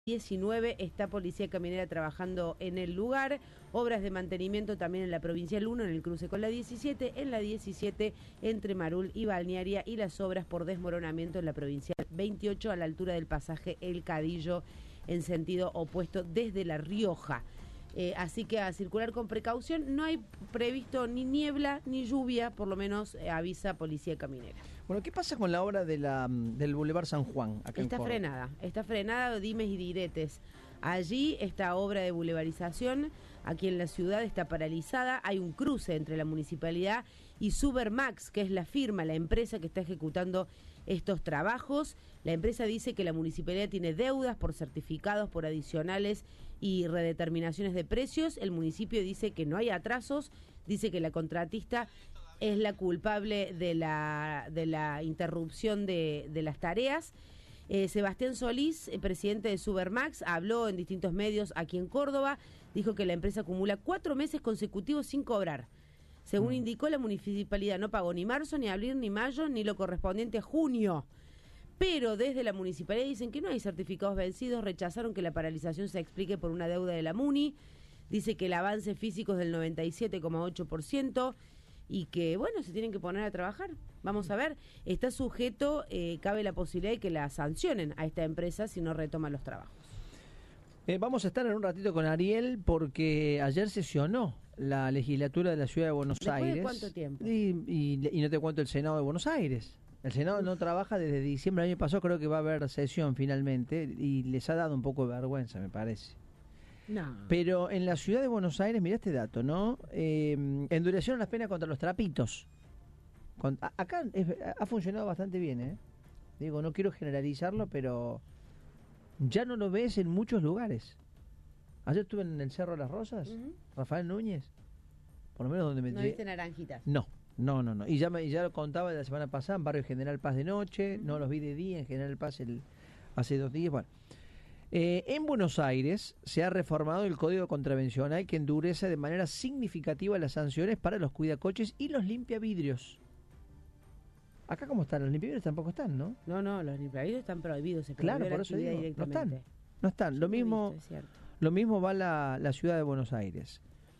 19 está Policía Caminera trabajando en el lugar, obras de mantenimiento también en la Provincial 1 en el cruce con la 17, en la 17 entre Marul y Balnearia y las obras por desmoronamiento en la Provincial 28 a la altura del pasaje El Cadillo en sentido opuesto desde La Rioja. Así que a circular con precaución, no hay previsto ni niebla ni lluvia, por lo menos avisa Policía Caminera. Bueno, ¿qué pasa con la obra de del Boulevard San Juan? Acá Está frenada, dimes y diretes. Allí esta obra de boulevarización, aquí en la ciudad, está paralizada. Hay un cruce entre la municipalidad y Supermax, que es la firma, la empresa que está ejecutando estos trabajos. La empresa dice que la municipalidad tiene deudas por certificados, por adicionales y redeterminaciones de precios. El municipio dice que no hay atrasos, dice que la contratista es la culpable de la interrupción de las tareas. Sebastián Solís, presidente de Supermax, habló en distintos medios aquí en Córdoba, dijo que la empresa acumula 4 meses consecutivos sin cobrar. Según indicó, la municipalidad no pagó ni marzo, ni abril, ni mayo, ni lo correspondiente a junio. Pero desde la municipalidad dicen que no hay certificados vencidos, rechazaron que la paralización se explique por una deuda de la MUNI, dice que el avance físico es del 97,8%, y que, bueno, se tienen que poner a trabajar. Vamos a ver, está sujeto, cabe la posibilidad de que la sancionen a esta empresa si no retoma los trabajos. Vamos a estar en un ratito con Ariel porque ayer sesionó la legislatura de la Ciudad de Buenos Aires. ¿De cuánto tiempo? Y no te cuento el Senado de Buenos Aires. El Senado no trabaja desde diciembre del año pasado, creo que va a haber sesión finalmente y les ha dado un poco de vergüenza, me parece. No. Pero en la Ciudad de Buenos Aires, mirá este dato, ¿no? Endurecieron las penas contra los trapitos. Acá ha funcionado bastante bien, ¿eh? Digo, no quiero generalizarlo, pero ya no lo ves en muchos lugares. Ayer estuve en el Cerro de las Rosas, Rafael Núñez, por lo menos donde me... ¿No viste naranjitas? No. Y ya lo contaba la semana pasada en Barrio General Paz de noche, no los vi de día, en General Paz hace 2 días, bueno. En Buenos Aires se ha reformado el Código Contravencional que endurece de manera significativa las sanciones para los cuidacoches y los limpiavidrios. Acá ¿cómo están? Los limpiavidrios tampoco están, ¿no? No, los limpiavidrios están prohibidos. Claro, por eso digo, no están. Lo mismo va la Ciudad de Buenos Aires.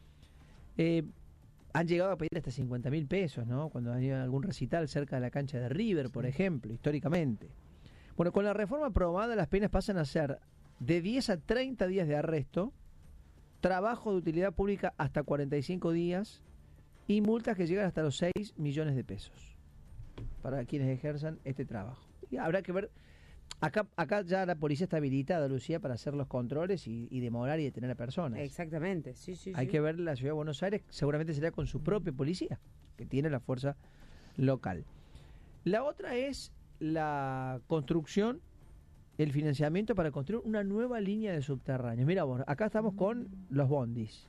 Han llegado a pedir hasta 50.000 pesos, ¿no? Cuando hay algún recital cerca de la cancha de River, por ejemplo, históricamente. Bueno, con la reforma aprobada, las penas pasan a ser de 10 a 30 días de arresto, trabajo de utilidad pública hasta 45 días y multas que llegan hasta los 6 millones de pesos para quienes ejerzan este trabajo. Y habrá que ver, acá ya la policía está habilitada, Lucía, para hacer los controles y demorar y detener a personas. Exactamente, sí. Hay que ver la Ciudad de Buenos Aires, seguramente será con su propia policía, que tiene la fuerza local. La otra es la construcción, el financiamiento para construir una nueva línea de subterráneos. Mira vos, acá estamos con los bondis.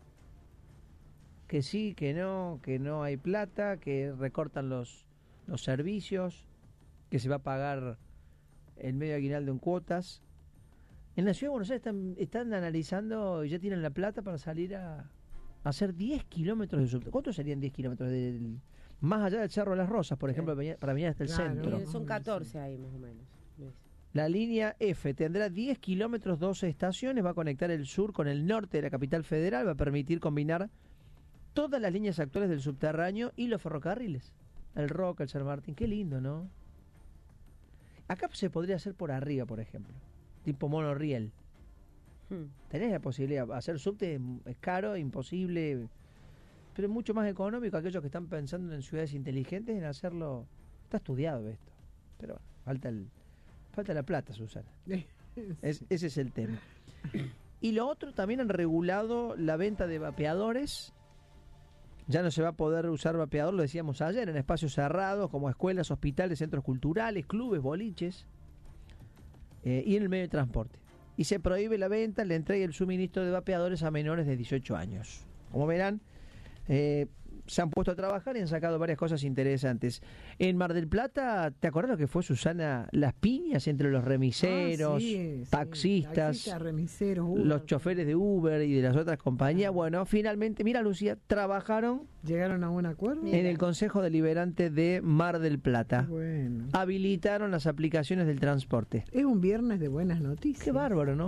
Que sí, que no hay plata, que recortan los servicios, que se va a pagar el medio aguinaldo en cuotas. En la Ciudad de Buenos Aires están analizando y ya tienen la plata para salir a hacer 10 kilómetros de subterráneo. ¿Cuántos serían 10 kilómetros más allá del Cerro de las Rosas, por ejemplo, para venir hasta el centro? Son 14 ahí más o menos. La línea F tendrá 10 kilómetros, 12 estaciones, va a conectar el sur con el norte de la capital federal, va a permitir combinar todas las líneas actuales del subterráneo y los ferrocarriles. El Roca, el San Martín, qué lindo, ¿no? Acá se podría hacer por arriba, por ejemplo, tipo monorriel. Tenés la posibilidad, hacer subte es caro, imposible, pero es mucho más económico. Aquellos que están pensando en ciudades inteligentes en hacerlo, está estudiado esto, pero falta la plata, Susana. Ese es el tema. Y lo otro, también han regulado la venta de vapeadores. Ya no se va a poder usar vapeador, lo decíamos ayer, en espacios cerrados como escuelas, hospitales, centros culturales, clubes, boliches y en el medio de transporte. Y se prohíbe la venta, la entrega y el suministro de vapeadores a menores de 18 años. Como verán, se han puesto a trabajar y han sacado varias cosas interesantes. En Mar del Plata, ¿te acuerdas lo que fue, Susana? Las piñas entre los remiseros, taxistas, remiseros, Uber, los choferes de Uber y de las otras compañías. Bueno, finalmente, mira, Lucía, trabajaron. ¿Llegaron a un acuerdo? En el Consejo Deliberante de Mar del Plata. Bueno. Habilitaron las aplicaciones del transporte. Es un viernes de buenas noticias. Qué bárbaro, ¿no?